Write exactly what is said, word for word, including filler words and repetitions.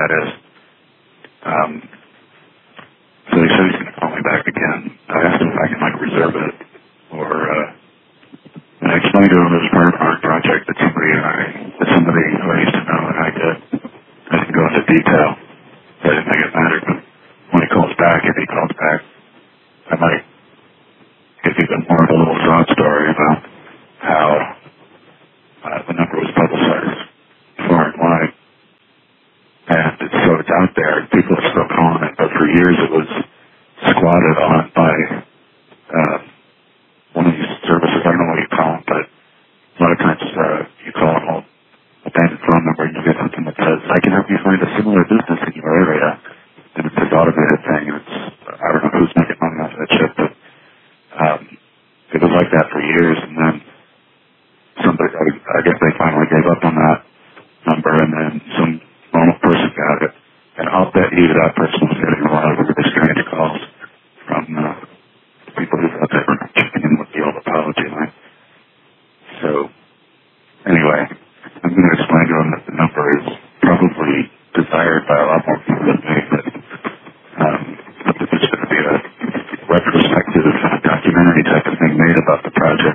that is. Um, so he said he's going to call me back again. I asked him if I can, like, reserve it, or, uh, and I explained to him it was part of our project that somebody and I, that somebody who I used to know and I did. I didn't go into detail. I didn't think it mattered, but when he calls back, if he calls back, I might give even more of a little side story about how uh, the number was publicized far and wide. And it's, so it's out there. People are still calling it, but for years it was squatted on by uh, one of these services. I don't know what you call them, but a lot of times uh, you call an old abandoned phone number and you get something that says, I can help you find a similar business in your area. And it's this automated thing. And it's, I don't know who's making money off that shit, but um, it was like that for years. And then somebody, I, I guess they finally gave up on that number, and then some normal person got it. And I'll bet you that person was getting a lot of really strange calls from uh, people who thought they were checking in with the old apology line. So, anyway, I'm going to explain to him that the number is probably desired by a lot more people than me, but um, that there's going to be a retrospective documentary type of thing made about the project